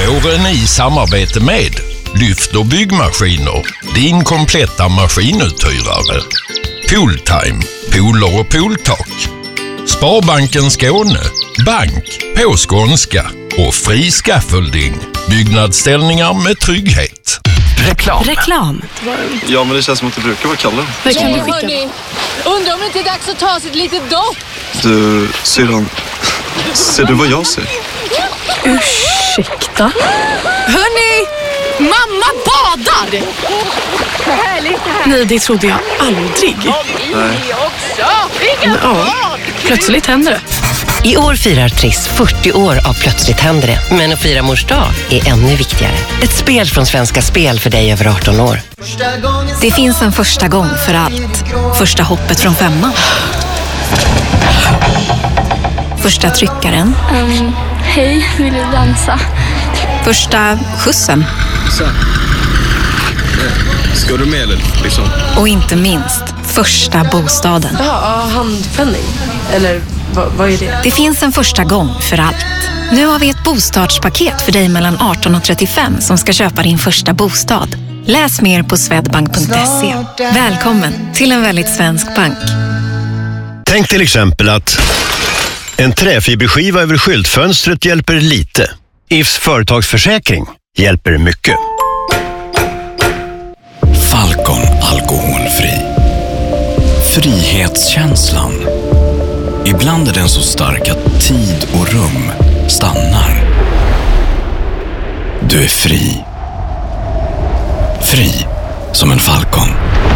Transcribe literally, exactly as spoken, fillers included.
Våren i samarbete med Lyft och byggmaskiner, din kompletta maskinuthyrare. Pooltime, pooler och pooltak. Sparbanken Skåne, bank på skånska och fri scaffolding, byggnadsställningar med trygghet. Reklam. Reklam. Ja, men det känns som att det brukar vara kallare. Vad kan du skicka? Hörrni, undrar om det inte är dags att ta sig ett litet dopp? Du, syrran, ser du vad jag ser? Ursäkta? Hörrni, mamma badar! Härligt det här. Nej, det trodde jag aldrig. Nej. Ja, plötsligt händer det. I år firar Triss fyrtio år av Plötsligt händer det. Men att fira mors dag är ännu viktigare. Ett spel från Svenska Spel för dig över arton år. Det finns en första gång för allt. Första hoppet från femman. Första tryckaren. Um, hej, vill du dansa? Första skjutsen. Så. Ska du med eller liksom? Och inte minst, första bostaden. Ja, handpenning. Eller vad, vad är det? Det finns en första gång för allt. Nu har vi ett bostadspaket för dig mellan arton och trettiofem som ska köpa din första bostad. Läs mer på swedbank punkt se. Välkommen till en väldigt svensk bank. Tänk till exempel att en träfiberskiva över skyltfönstret hjälper lite. I F S företagsförsäkring hjälper mycket. Falcon alkoholfri. Frihetskänslan. Ibland är den så stark att tid och rum stannar. Du är fri. Fri som en falcon.